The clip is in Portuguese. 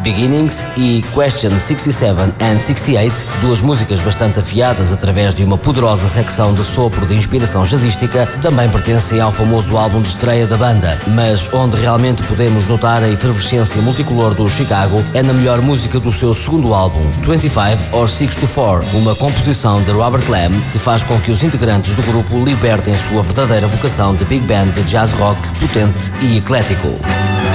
Beginnings e Question 67 and 68, duas músicas bastante afiadas através de uma poderosa secção de sopro de inspiração jazzística, também pertencem ao famoso álbum de estreia da banda, mas onde realmente podemos notar a efervescência multicolor do Chicago é na melhor música do seu segundo álbum, 25 or 64, uma composição de Robert Lamb que faz com que os integrantes do grupo libertem sua verdadeira vocação de big band de jazz rock potente e eclético.